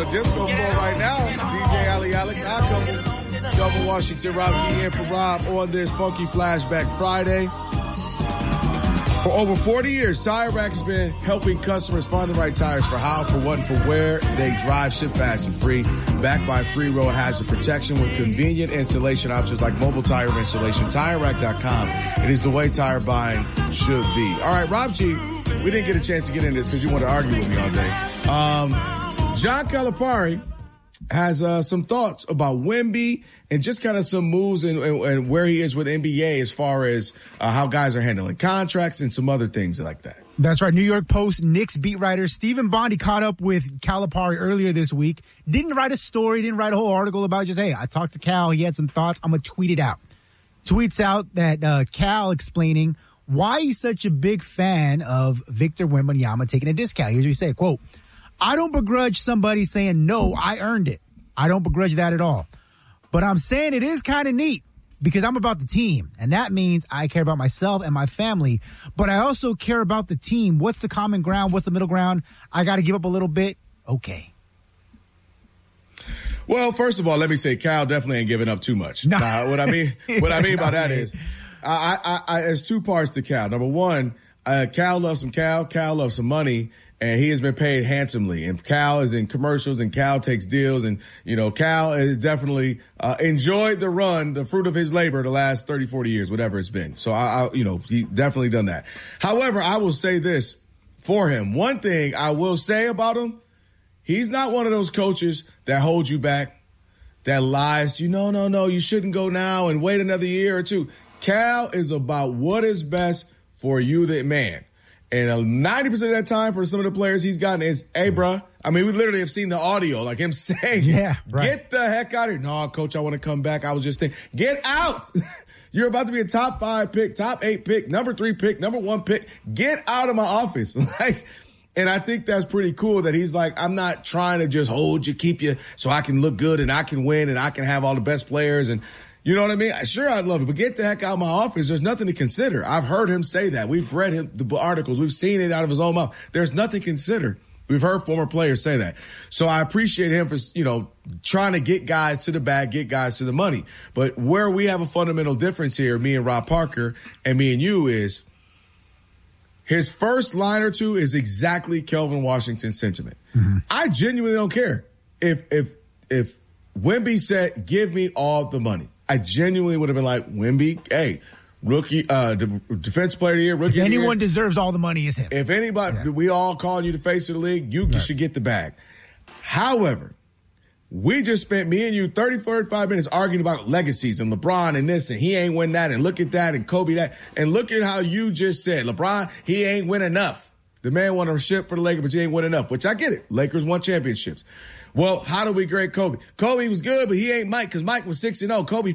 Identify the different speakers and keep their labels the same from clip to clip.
Speaker 1: the disco floor right now. DJ Ali Alex, I come with Kelvin Washington, Rob G in for Rob on this Funky Flashback Friday. For over 40 years, Tire Rack has been helping customers find the right tires for how, for what, and for where they drive. Ship fast and free. Backed by free road hazard protection with convenient installation options like mobile tire installation. TireRack.com. It is the way tire buying should be. All right, Rob G, we didn't get a chance to get into this because you want to argue with me all day. John Calipari has some thoughts about Wemby and just kind of some moves and where he is with NBA as far as how guys are handling contracts and some other things like that.
Speaker 2: That's right. New York Post Knicks beat writer Stephen Bondi caught up with Calipari earlier this week. Didn't write a story, didn't write a whole article about just, hey, I talked to Cal. He had some thoughts. I'm going to tweet it out. Tweets out that Cal explaining why he's such a big fan of Victor Wembanyama taking a discount. Here's what he said, quote, I don't begrudge somebody saying, no, I earned it. I don't begrudge that at all. But I'm saying it is kind of neat because I'm about the team. And that means I care about myself and my family. But I also care about the team. What's the common ground? What's the middle ground? I got to give up a little bit. Okay.
Speaker 1: Well, first of all, let me say Cal definitely ain't giving up too much.
Speaker 2: No.
Speaker 1: What I mean by that is there's two parts to Cal. Number one, Cal loves some Cal. Cal loves some money. And he has been paid handsomely. And Cal is in commercials and Cal takes deals. And, Cal has definitely enjoyed the run, the fruit of his labor the last 30, 40 years, whatever it's been. So, he definitely done that. However, I will say this for him. One thing I will say about him, he's not one of those coaches that hold you back, that lies to you. No, you shouldn't go now and wait another year or two. Cal is about what is best for you, the man. And 90% of that time for some of the players he's gotten is, hey, bro. I mean, we literally have seen the audio, like him saying,
Speaker 2: yeah, right.
Speaker 1: Get the heck out of here. No, coach, I want to come back. I was just thinking, get out. You're about to be a top 5 pick, top 8 pick, number 3 pick, number 1 pick. Get out of my office. And I think that's pretty cool that he's like, I'm not trying to just hold you, keep you so I can look good and I can win and I can have all the best players and you know what I mean? Sure, I'd love it, but get the heck out of my office. There's nothing to consider. I've heard him say that. We've read the articles. We've seen it out of his own mouth. There's nothing to consider. We've heard former players say that. So I appreciate him for, trying to get guys to the bag, get guys to the money. But where we have a fundamental difference here, me and Rob Parker and me and you, is his first line or two is exactly Kelvin Washington's sentiment. Mm-hmm. I genuinely don't care. If Wemby said, give me all the money, I genuinely would have been like, Wemby, hey, rookie, defense player of the year, rookie of the year.
Speaker 2: If anyone deserves all the money, is him.
Speaker 1: If anybody, we all calling you the face of the league, you should get the bag. However, we just spent, me and you, 30, 45 minutes arguing about legacies and LeBron and this and he ain't win that and look at that and Kobe that. And look at how you just said, LeBron, he ain't win enough. The man won a ship for the Lakers, but he ain't win enough, which I get it. Lakers won championships. Well, how do we grade Kobe? Kobe was good, but he ain't Mike because Mike was 6-0. Kobe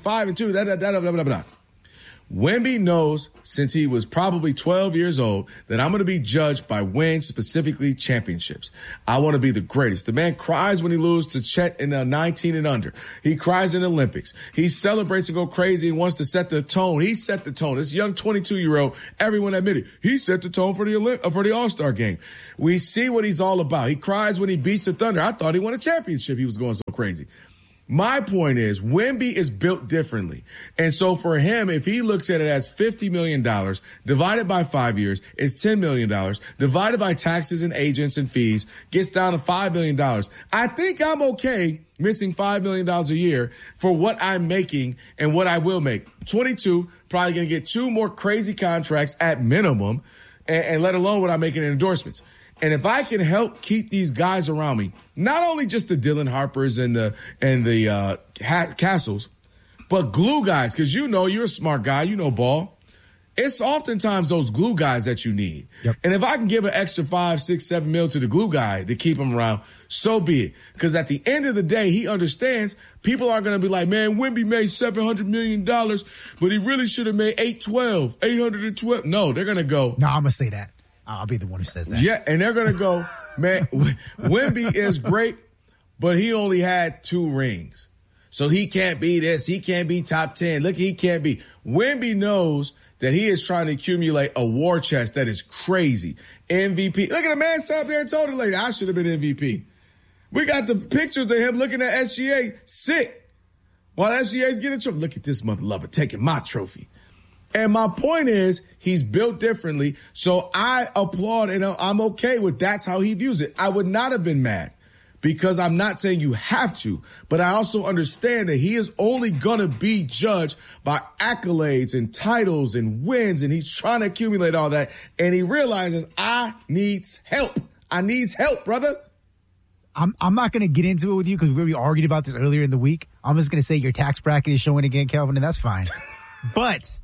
Speaker 1: 5-2. Wemby knows since he was probably 12 years old that I'm going to be judged by wins, specifically championships. I want to be the greatest. The man cries when he loses to Chet in 19 and under. He cries in the Olympics. He celebrates and go crazy and wants to set the tone. He set the tone. This young 22-year-old, everyone admitted, he set the tone for the All-Star game. We see what he's all about. He cries when he beats the Thunder. I thought he won a championship. He was going so crazy. My point is, Wemby is built differently. And so for him, if he looks at it as $50 million divided by 5 years, it's $10 million divided by taxes and agents and fees, gets down to $5 million. I think I'm okay missing $5 million a year for what I'm making and what I will make. 22, probably going to get 2 more crazy contracts at minimum, and let alone what I'm making in endorsements. And if I can help keep these guys around me, not only just the Dylan Harpers and the Castles, but glue guys, because you're a smart guy, ball. It's oftentimes those glue guys that you need. Yep. And if I can give an extra 5, 6, 7 mil to the glue guy to keep him around, so be it. Because at the end of the day, he understands people are going to be like, man, Wemby made $700 million, but he really should have made 812. No, they're going to go.
Speaker 2: No, I'm going to say that. I'll be the one who says that.
Speaker 1: Yeah, and they're going to go, man, Wemby is great, but he only had 2 rings. So he can't be this. He can't be top 10. Look, he can't be. Wemby knows that he is trying to accumulate a war chest that is crazy. MVP. Look at the man sat up there and told the lady, I should have been MVP. We got the pictures of him looking at SGA sick while SGA's getting a trophy. Look at this mother lover taking my trophy. And my point is, he's built differently, so I applaud and I'm okay with that's how he views it. I would not have been mad because I'm not saying you have to, but I also understand that he is only going to be judged by accolades and titles and wins, and he's trying to accumulate all that, and he realizes, I needs help. I needs help, brother.
Speaker 2: I'm not going to get into it with you because we already argued about this earlier in the week. I'm just going to say your tax bracket is showing again, Kelvin, and that's fine. But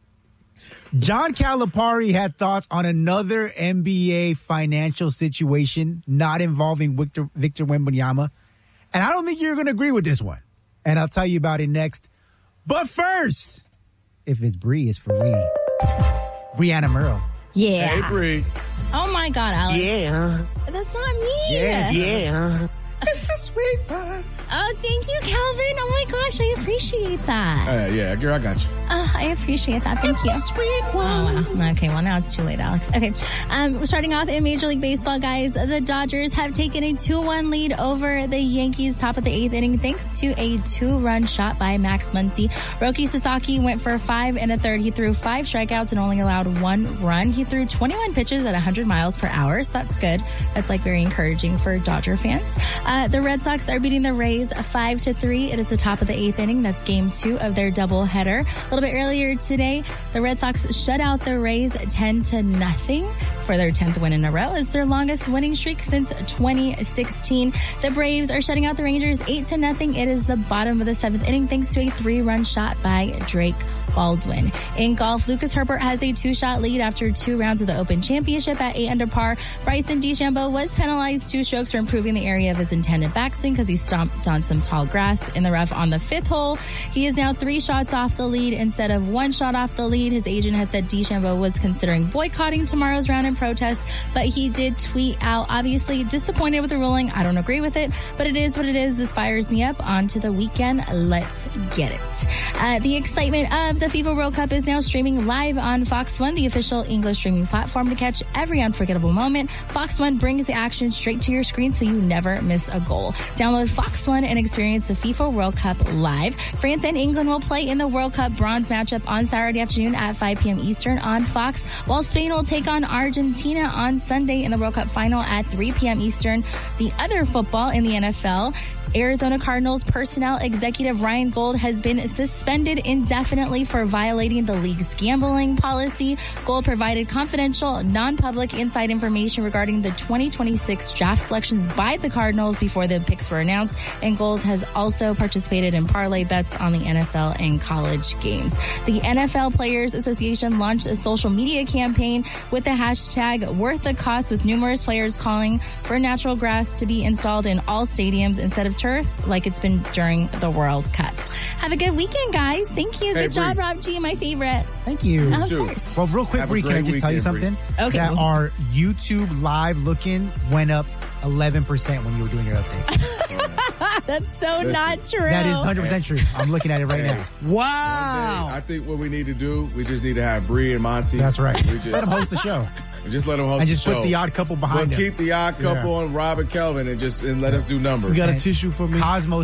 Speaker 2: John Calipari had thoughts on another NBA financial situation not involving Victor Wembanyama. And I don't think you're going to agree with this one. And I'll tell you about it next. But first, if it's Bree, it's for me. Brianna Merle.
Speaker 3: Yeah.
Speaker 1: Hey, Bree.
Speaker 3: Oh, my God, Alex.
Speaker 2: Yeah.
Speaker 3: That's not me.
Speaker 2: Yeah.
Speaker 1: It's a sweet one.
Speaker 3: Oh, thank you, Calvin. Oh, my gosh, I appreciate that.
Speaker 1: Yeah, girl, I got you.
Speaker 3: I appreciate that. Thank you.
Speaker 2: Sweet one.
Speaker 3: Oh, wow. Okay, well, now it's too late, Alex. Okay, we're starting off in Major League Baseball, guys. The Dodgers have taken a 2-1 lead over the Yankees top of the 8th inning thanks to a 2-run shot by Max Muncy. Roki Sasaki went for 5 1/3. He threw 5 strikeouts and only allowed 1 run. He threw 21 pitches at 100 miles per hour, so that's good. That's like very encouraging for Dodger fans. The Red Sox are beating the Rays 5-3. It is the top of the 8th inning. That's game 2 of their doubleheader. A little bit earlier today, the Red Sox shut out the Rays 10-0 for their 10th win in a row. It's their longest winning streak since 2016. The Braves are shutting out the Rangers 8-0. It is the bottom of the 7th inning thanks to a 3-run shot by Drake Baldwin. In golf, Lucas Herbert has a 2-shot lead after 2 rounds of the Open Championship at 8 under par. Bryson DeChambeau was penalized 2 strokes for improving the area of his intended backswing because he stomped on some tall grass in the rough on the 5th hole. He is now 3 shots off the lead instead of 1 shot off the lead. His agent has said DeChambeau was considering boycotting tomorrow's round in protest, but he did tweet out, obviously disappointed with the ruling. I don't agree with it, but it is what it is. This fires me up. On to the weekend. Let's get it. The excitement of the FIFA World Cup is now streaming live on Fox One, the official English streaming platform to catch every unforgettable moment. Fox One brings the action straight to your screen so you never miss a goal. Download Fox One and experience the FIFA World Cup live. France and England will play in the World Cup bronze matchup on Saturday afternoon at 5 p.m. Eastern on Fox, while Spain will take on Argentina on Sunday in the World Cup final at 3 p.m. Eastern. The other football in the NFL, Arizona Cardinals personnel executive Ryan Gold has been suspended indefinitely for violating the league's gambling policy. Gold provided confidential, non-public inside information regarding the 2026 draft selections by the Cardinals before the picks were announced, and Gold has also participated in parlay bets on the NFL and college games. The NFL Players Association launched a social media campaign with the hashtag Worth the Cost, with numerous players calling for natural grass to be installed in all stadiums instead of turf like it's been during the World Cup. Have a good weekend, guys. Thank you. Good job, Rob G, my favorite.
Speaker 2: Thank you.
Speaker 3: Of course.
Speaker 2: Well, real quick, Bree, can I just tell you something?
Speaker 3: Okay.
Speaker 2: That our YouTube live look-in went up 11% when you were doing your update.
Speaker 3: That's so not true.
Speaker 2: That is 100% true. I'm looking at it right now.
Speaker 1: Wow. I think what we need to do, we just need to have Bree and Monty.
Speaker 2: That's right.
Speaker 1: Just
Speaker 2: let them host the show.
Speaker 1: Just let them host
Speaker 2: and
Speaker 1: the
Speaker 2: just
Speaker 1: show.
Speaker 2: put the odd couple behind them.
Speaker 1: Keep the odd couple on Rob and Kelvin and let us do numbers.
Speaker 4: You got a tissue for me?
Speaker 2: Cosmos